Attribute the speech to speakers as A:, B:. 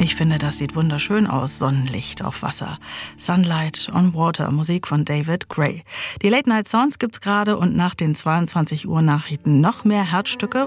A: Ich finde, das sieht wunderschön aus. Sonnenlicht auf Wasser. Sunlight on Water, Musik von David Gray. Die Late Night Sounds gibt's gerade und nach den 22 Uhr Nachrichten noch mehr Herzstücke